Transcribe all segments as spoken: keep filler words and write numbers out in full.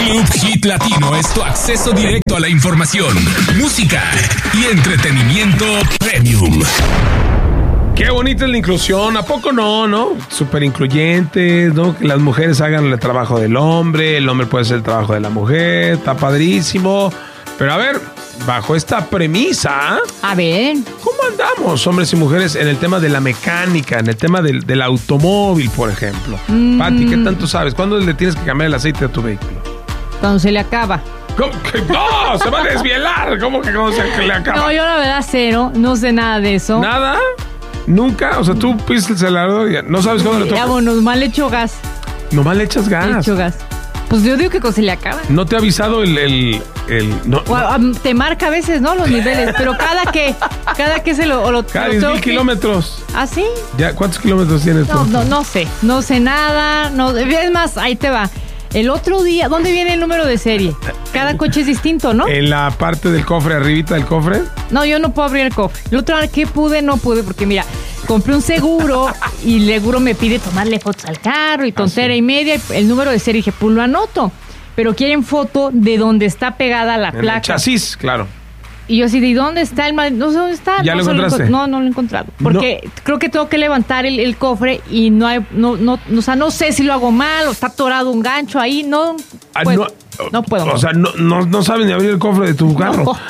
Club Hit Latino es tu acceso directo a la información, música y entretenimiento premium. Qué bonita es la inclusión, ¿a poco no, no? Súper incluyentes, ¿no? Que las mujeres hagan el trabajo del hombre, el hombre puede hacer el trabajo de la mujer, está padrísimo. Pero a ver, bajo esta premisa... A ver... ¿Cómo andamos, hombres y mujeres, en el tema de la mecánica, en el tema del, del automóvil, por ejemplo? Mm. Pati, ¿qué tanto sabes? ¿Cuándo le tienes que cambiar el aceite a tu vehículo? Cuando se le acaba. ¿Cómo que no? ¡Se va a desvielar! ¿Cómo que cuando se le acaba? No, yo la verdad cero, no sé nada de eso. ¿Nada? ¿Nunca? O sea, tú pisas el acelerador y no sabes cuándo le toca. Ya, bueno, nomás le echo gas. ¿Nomás le echas gas? Le echo gas. Pues yo digo que cuando se le acaba. ¿No te ha avisado el... el, el no, o, no. Te marca a veces, ¿no? Los niveles, pero cada que cada que se lo... lo cada diez mil kilómetros. ¿Ah, sí? ¿Ya? ¿Cuántos kilómetros tienes? No, no, no sé. No sé nada. No, es más, ahí te va. El otro día, ¿dónde viene el número de serie? Cada coche es distinto, ¿no? En la parte del cofre, arribita del cofre. No, yo no puedo abrir el cofre. El otro día que pude, no pude, porque mira, compré un seguro y el seguro me pide tomarle fotos al carro y tontera ah, sí. y media. Y el número de serie, dije, pues lo anoto. Pero quieren foto de donde está pegada la en placa. El chasis, claro. Y yo así, ¿de dónde está el mal? No sé dónde está. ¿Ya no lo encontraste? Lo, no, no lo he encontrado. Porque no. creo que tengo que levantar el, el cofre y no hay, no, no, o sea, no sé si lo hago mal o está atorado un gancho ahí. No ah, puedo. No, no puedo. O sea, no, no, no sabes ni abrir el cofre de tu carro. No.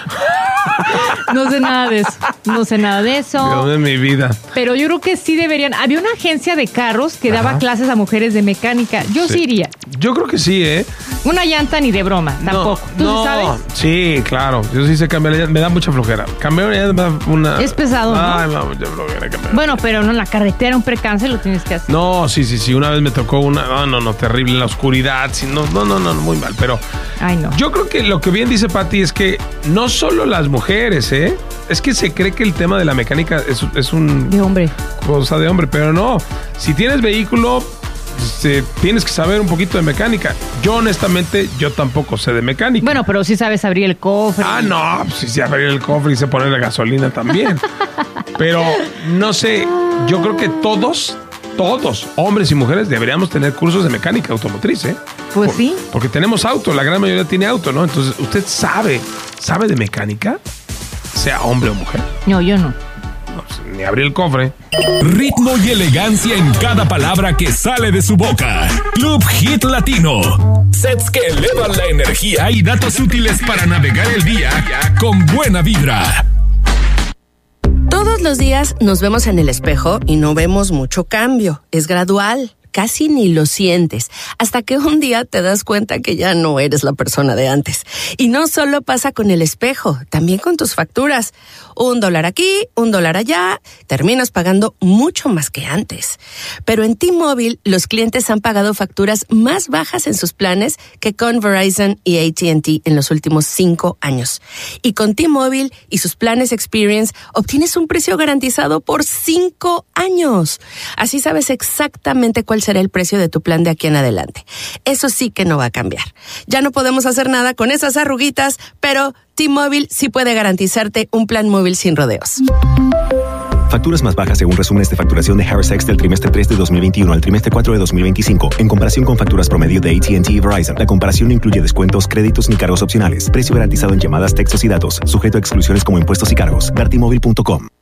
No sé nada de eso. No sé nada de eso. Dios de mi vida. Pero yo creo que sí deberían. Había una agencia de carros que Ajá. daba clases a mujeres de mecánica. Yo sí. sí iría. Yo creo que sí, ¿eh? Una llanta ni de broma, tampoco. No, ¿Tú no, sí sabes? Sí, claro. Yo sí sé cambiar la llanta. Me da mucha flojera. Cambiar una llanta me da una... Es pesado, ¿no? Ay, me da mucha flojera cambiar. Bueno, pero no en la carretera, un percance lo tienes que hacer. No, sí, sí, sí. Una vez me tocó una... No, no, no, terrible en la oscuridad. Sí, no, no, no, no, muy mal. Pero... Ay, no. Yo creo que lo que bien dice Pati es que no solo las mujeres, ¿eh? Es que se cree que el tema de la mecánica es, es un... De hombre. Cosa de hombre, pero no. Si tienes vehículo, este, tienes que saber un poquito de mecánica. Yo, honestamente, yo tampoco sé de mecánica. Bueno, pero sí sabes abrir el cofre. Ah, no, sí sé abrir el cofre y sé poner la gasolina también. Pero, no sé, yo creo que todos... Todos, hombres y mujeres, deberíamos tener cursos de mecánica automotriz, ¿eh? Pues Por, sí. Porque tenemos auto, la gran mayoría tiene auto, ¿no? Entonces, ¿usted sabe, sabe de mecánica? Sea hombre o mujer. No, yo no. No, pues, ni abrir el cofre. Ritmo y elegancia en cada palabra que sale de su boca. Club Hit Latino. Sets que elevan la energía y datos útiles para navegar el día con buena vibra. Todos los días nos vemos en el espejo y no vemos mucho cambio. Es gradual. Casi ni lo sientes, hasta que un día te das cuenta que ya no eres la persona de antes. Y no solo pasa con el espejo, también con tus facturas. Un dólar aquí, un dólar allá, terminas pagando mucho más que antes. Pero en T-Mobile, los clientes han pagado facturas más bajas en sus planes que con Verizon y A T and T en los últimos cinco años. Y con T-Mobile y sus planes Experience, obtienes un precio garantizado por cinco años. Así sabes exactamente cuál será el precio de tu plan de aquí en adelante. Eso sí que no va a cambiar. Ya no podemos hacer nada con esas arruguitas, pero T-Mobile sí puede garantizarte un plan móvil sin rodeos. Facturas más bajas según resúmenes de facturación de Harris X del trimestre tres de dos mil veintiuno al trimestre cuatro de dos mil veinticinco, en comparación con facturas promedio de A T and T y Verizon. La comparación no incluye descuentos, créditos ni cargos opcionales. Precio garantizado en llamadas, textos y datos. Sujeto a exclusiones como impuestos y cargos. ver t mobile punto com.